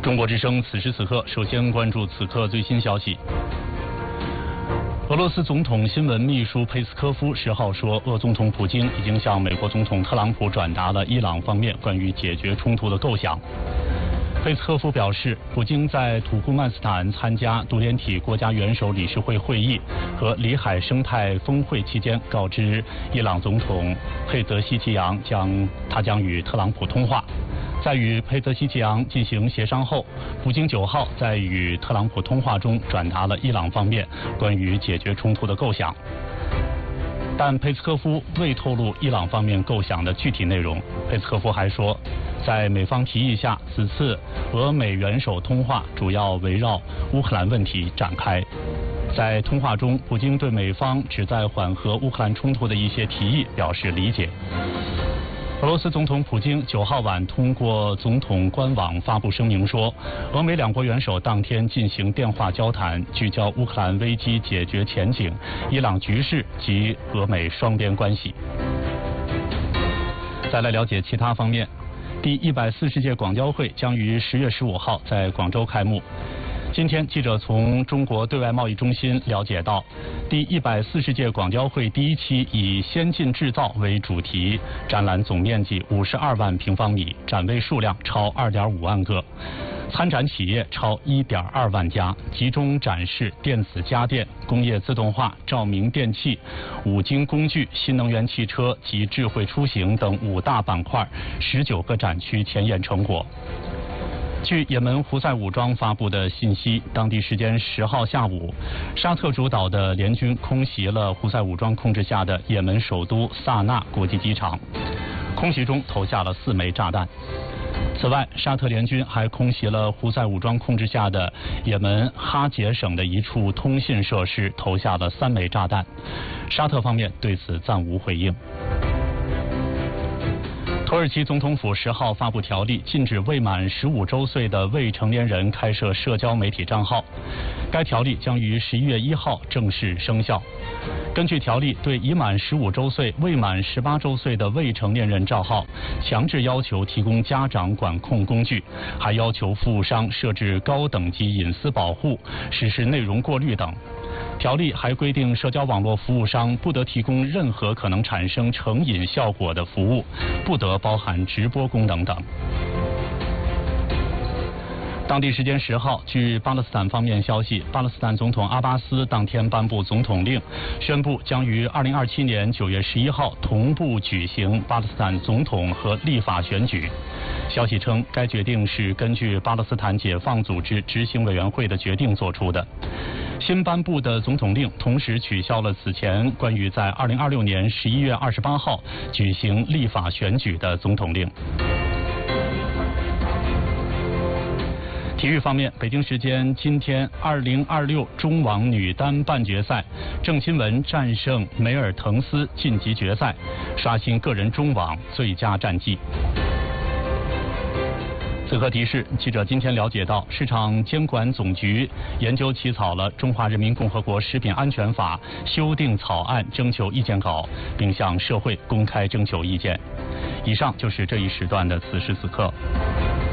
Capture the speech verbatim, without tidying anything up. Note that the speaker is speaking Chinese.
中国之声此时此刻，首先关注此刻最新消息。俄罗斯总统新闻秘书佩斯科夫十号说，俄总统普京已经向美国总统特朗普转达了伊朗方面关于解决冲突的构想。佩斯科夫表示，普京在土库曼斯坦参加独联体国家元首理事会会议和里海生态峰会期间，告知伊朗总统佩泽希奇扬将他将与特朗普通话。在与佩泽希奇扬进行协商后，普京九号在与特朗普通话中转达了伊朗方面关于解决冲突的构想。但佩斯科夫未透露伊朗方面构想的具体内容。佩斯科夫还说，在美方提议下，此次俄美元首通话主要围绕乌克兰问题展开。在通话中，普京对美方旨在缓和乌克兰冲突的一些提议表示理解。俄罗斯总统普京九号晚通过总统官网发布声明说，俄美两国元首当天进行电话交谈，聚焦乌克兰危机解决前景、伊朗局势及俄美双边关系。再来了解其他方面，第一百四十届广交会将于十月十五号在广州开幕。今天，记者从中国对外贸易中心了解到，第一百四十届广交会第一期以先进制造为主题，展览总面积五十二万平方米，展位数量超二点五万个，参展企业超一点二万家，集中展示电子家电、工业自动化、照明电器、五金工具、新能源汽车及智慧出行等五大板块，十九个展区前沿成果。据也门胡塞武装发布的信息，当地时间十号下午，沙特主导的联军空袭了胡塞武装控制下的也门首都萨那国际机场，空袭中投下了四枚炸弹。此外，沙特联军还空袭了胡塞武装控制下的也门哈杰省的一处通信设施，投下了三枚炸弹。沙特方面对此暂无回应。土耳其总统府十号发布条例，禁止未满十五周岁的未成年人开设社交媒体账号。该条例将于十一月一号正式生效。根据条例，对已满十五周岁、未满十八周岁的未成年人账号，强制要求提供家长管控工具，还要求服务商设置高等级隐私保护，实施内容过滤等。条例还规定，社交网络服务商不得提供任何可能产生成瘾效果的服务，不得包含直播功能等。当地时间十号，据巴勒斯坦方面消息，巴勒斯坦总统阿巴斯当天颁布总统令，宣布将于二零二七年九月十一号同步举行巴勒斯坦总统和立法选举。消息称，该决定是根据巴勒斯坦解放组织执行委员会的决定作出的。新颁布的总统令同时取消了此前关于在二零二六年十一月二十八号举行立法选举的总统令。体育方面，北京时间今天，二零二六中网女单半决赛，郑钦文战胜梅尔滕斯晋级决赛，刷新个人中网最佳战绩。此刻提示，记者今天了解到，市场监管总局研究起草了《中华人民共和国食品安全法》修订草案征求意见稿，并向社会公开征求意见。以上就是这一时段的此时此刻。